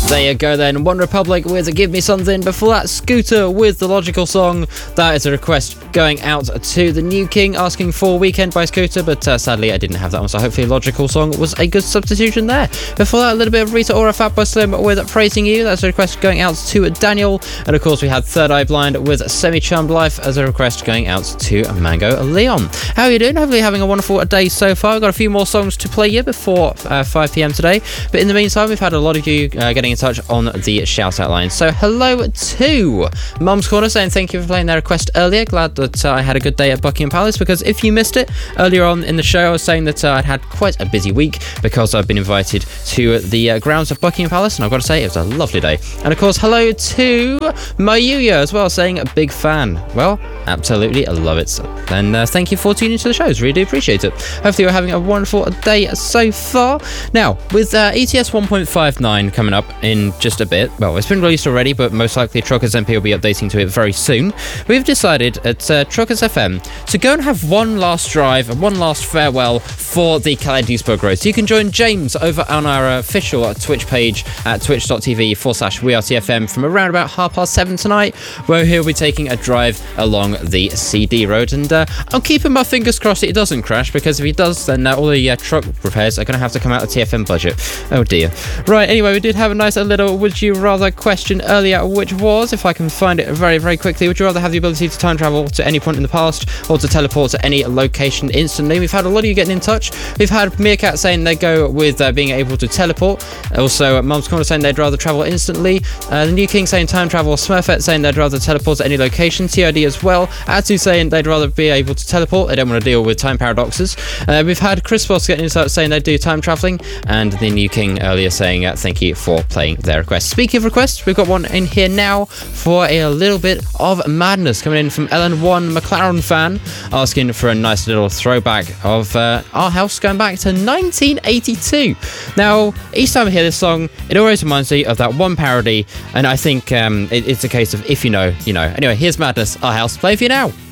There you go then, One Republic with Give Me Something. Before that, Scooter with The Logical Song. That is a request going out to the New King, asking for Weekend by Scooter, but sadly I didn't have that one, so hopefully Logical Song was a good substitution there. Before that, a little bit of Rita Ora, Fatboy Slim with Praising You. That's a request going out to Daniel. And of course we had Third Eye Blind with Semi-Charmed Life as a request going out to Mango Leon. How are you doing? Hopefully having a wonderful day so far. We've got a few more songs to play here before 5 p.m. today, but in the meantime we've had a lot of you getting in touch on the shout out line. So hello to Mum's Corner, saying thank you for playing their request earlier. Glad that I had a good day at Buckingham Palace, because if you missed it earlier on in the show, I was saying that I'd had quite a busy week because I've been invited to the grounds of Buckingham Palace, and I've got to say it was a lovely day. And of course hello to Mayuya as well, saying a big fan. Well, absolutely, I love it. And thank you for tuning to the shows, really do appreciate it. Hopefully you're having a wonderful day so far. Now, with ETS 1.59 coming up in just a bit, well, it's been released already, but most likely Truckers MP will be updating to it very soon. We've decided at Truckers FM to go and have one last drive and one last farewell for the Calais Duisburg Road. So you can join James over on our official Twitch page at twitch.tv/WeRTFM from around about 7:30 tonight, where he'll be taking a drive along the CD road. And I'm keeping my fingers crossed it doesn't crash, because if he does, then all the truck repairs are going to have to come out of TFM budget. Oh dear. Right, anyway, we did have a nice little would you rather question earlier, which was, if I can find it very, very quickly, would you rather have the ability to time travel to any point in the past or to teleport to any location instantly? We've had a lot of you getting in touch. We've had Meerkat saying they go with being able to teleport. Also, Mum's Corner saying they'd rather travel instantly. The New King saying time travel. Smurfette saying they'd rather teleport to any location. TID as well. Atsu saying they'd rather be able to teleport. They don't want to deal with time paradoxes. We've had Chris Boss getting in touch saying they do time traveling, and the New King earlier saying thank you for playing their request. Speaking of requests, we've got one in here now for a little bit of madness coming in from Ellen1 McLaren fan, asking for a nice little throwback of our house going back to 1982. Now, each time I hear this song, it always reminds me of that one parody, and I think it's a case of if you know, you know. Anyway, here's Madness, Our House. Play for you now.